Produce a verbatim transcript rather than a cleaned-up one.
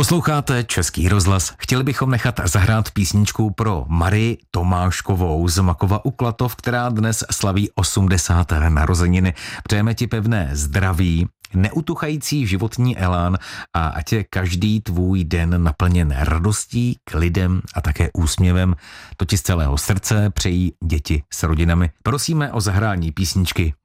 Posloucháte Český rozhlas. Chtěli bychom nechat zahrát písničku pro Marii Tomáškovou z Makova u Klatov, která dnes slaví osmdesáté narozeniny. Přejeme ti pevné zdraví, neutuchající životní elán a ať je každý tvůj den naplněn radostí, klidem a také úsměvem. To ti z celého srdce přejí děti s rodinami. Prosíme o zahrání písničky